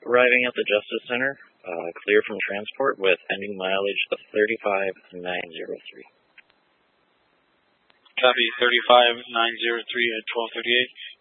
Arriving at the Justice Center, clear from transport with ending mileage of 35903. Copy, 35903 at 1238.